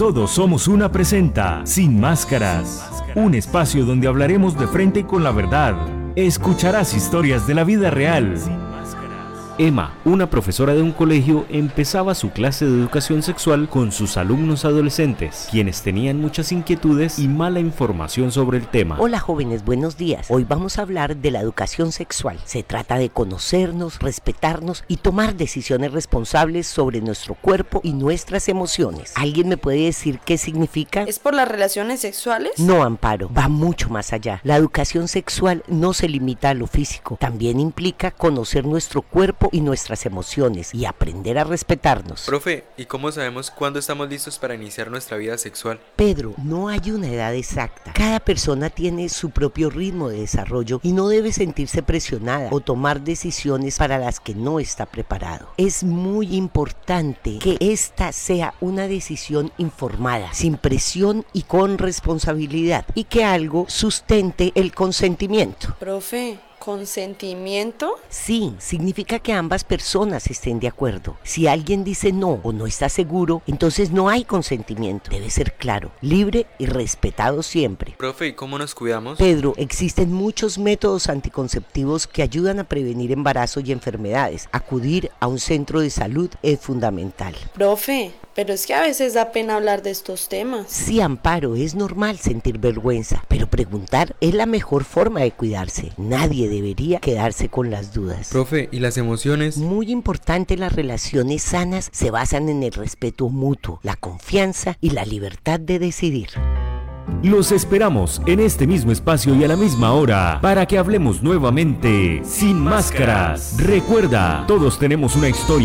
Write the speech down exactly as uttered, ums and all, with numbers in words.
Todos somos una presenta, Sin Máscaras. Un espacio donde hablaremos de frente con la verdad. Escucharás historias de la vida real. Emma, una profesora de un colegio, empezaba su clase de educación sexual con sus alumnos adolescentes, quienes tenían muchas inquietudes y mala información sobre el tema. Hola jóvenes, buenos días. Hoy vamos a hablar de la educación sexual. Se trata de conocernos, respetarnos y tomar decisiones responsables sobre nuestro cuerpo y nuestras emociones. ¿Alguien me puede decir qué significa? ¿Es por las relaciones sexuales? No, Amparo, va mucho más allá. La educación sexual no se limita a lo físico, también implica conocer nuestro cuerpo y nuestras emociones y aprender a respetarnos. Profe, ¿y cómo sabemos cuándo estamos listos para iniciar nuestra vida sexual? Pedro, no hay una edad exacta. Cada persona tiene su propio ritmo de desarrollo y no debe sentirse presionada o tomar decisiones para las que no está preparado. Es muy importante que esta sea una decisión informada, sin presión y con responsabilidad, y que algo sustente el consentimiento. Profe, ¿consentimiento? Sí, significa que ambas personas estén de acuerdo. Si alguien dice no o no está seguro, entonces no hay consentimiento. Debe ser claro, libre y respetado siempre. Profe, ¿y cómo nos cuidamos? Pedro, existen muchos métodos anticonceptivos que ayudan a prevenir embarazos y enfermedades. Acudir a un centro de salud es fundamental. Profe, pero es que a veces da pena hablar de estos temas. Sí, Amparo, es normal sentir vergüenza, pero preguntar es la mejor forma de cuidarse. Nadie debería quedarse con las dudas. Profe, ¿y las emociones? Muy importante, las relaciones sanas se basan en el respeto mutuo, la confianza y la libertad de decidir. Los esperamos en este mismo espacio y a la misma hora para que hablemos nuevamente Sin Máscaras. Recuerda, todos tenemos una historia